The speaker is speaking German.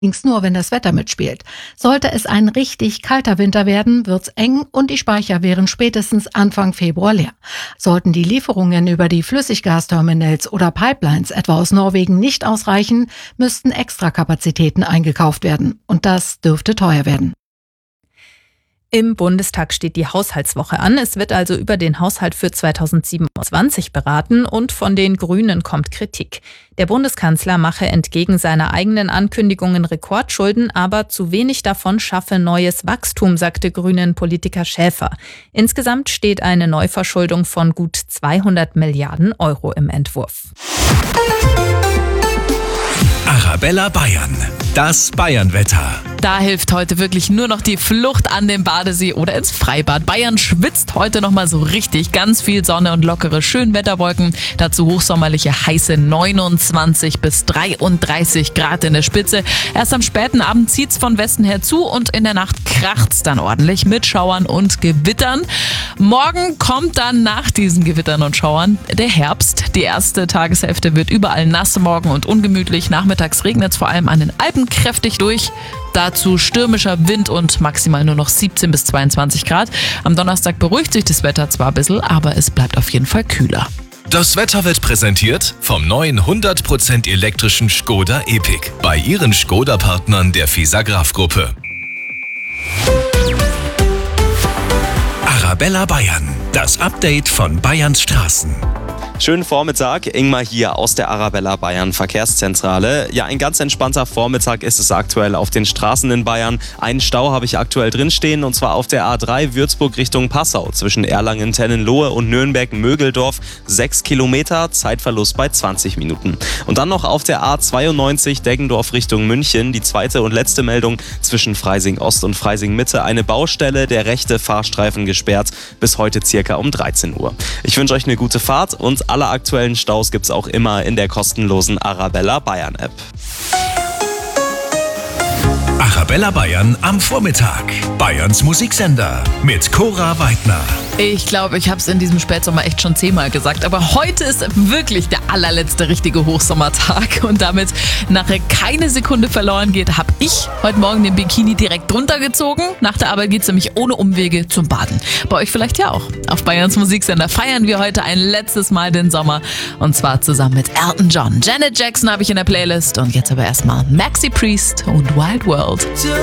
Allerdings nur, wenn das Wetter mitspielt. Sollte es ein richtig kalter Winter werden, wird's eng und die Speicher wären spätestens Anfang Februar leer. Sollten die Lieferungen über die Flüssiggasterminals oder Pipelines etwa aus Norwegen nicht ausreichen, müssten Extrakapazitäten eingekauft werden. Und das dürfte teuer werden. Im Bundestag steht die Haushaltswoche an. Es wird also über den Haushalt für 2027 beraten und von den Grünen kommt Kritik. Der Bundeskanzler mache entgegen seiner eigenen Ankündigungen Rekordschulden, aber zu wenig davon schaffe neues Wachstum, sagte Grünen-Politiker Schäfer. Insgesamt steht eine Neuverschuldung von gut 200 Milliarden Euro im Entwurf. Arabella Bayern, das Bayernwetter. Da hilft heute wirklich nur noch die Flucht an den Badesee oder ins Freibad. Bayern schwitzt heute nochmal so richtig. Ganz viel Sonne und lockere Schönwetterwolken. Dazu hochsommerliche heiße 29 bis 33 Grad in der Spitze. Erst am späten Abend zieht's von Westen her zu und in der Nacht kracht's dann ordentlich mit Schauern und Gewittern. Morgen kommt dann nach diesen Gewittern und Schauern der Herbst. Die erste Tageshälfte wird überall nass morgen und ungemütlich. Nachmittags regnet's vor allem an den Alpen kräftig durch. Dazu stürmischer Wind und maximal nur noch 17 bis 22 Grad. Am Donnerstag beruhigt sich das Wetter zwar ein bisschen, aber es bleibt auf jeden Fall kühler. Das Wetter wird präsentiert vom neuen 100% elektrischen Škoda Epiq bei Ihren Škoda-Partnern der Fisagraph-Gruppe. Arabella Bayern, das Update von Bayerns Straßen. Schönen Vormittag, Ingmar hier aus der Arabella Bayern Verkehrszentrale. Ja, ein ganz entspannter Vormittag ist es aktuell auf den Straßen in Bayern. Einen Stau habe ich aktuell drinstehen und zwar auf der A3 Würzburg Richtung Passau zwischen Erlangen-Tennenlohe und Nürnberg-Mögeldorf. 6 Kilometer, Zeitverlust bei 20 Minuten. Und dann noch auf der A92 Deggendorf Richtung München. Die zweite und letzte Meldung zwischen Freising Ost und Freising Mitte. Eine Baustelle, der rechte Fahrstreifen gesperrt bis heute circa um 13 Uhr. Ich wünsche euch eine gute Fahrt und alle aktuellen Staus gibt's auch immer in der kostenlosen Arabella Bayern App. Arabella Bayern am Vormittag. Bayerns Musiksender mit Cora Weidner. Ich glaube, ich habe es in diesem Spätsommer echt schon 10-mal gesagt, aber heute ist wirklich der allerletzte richtige Hochsommertag und damit nachher keine Sekunde verloren geht, habe ich heute Morgen den Bikini direkt drunter gezogen. Nach der Arbeit geht's nämlich ohne Umwege zum Baden. Bei euch vielleicht ja auch. Auf Bayerns Musiksender feiern wir heute ein letztes Mal den Sommer und zwar zusammen mit Elton John. Janet Jackson habe ich in der Playlist und jetzt aber erstmal Maxi Priest und Wild World.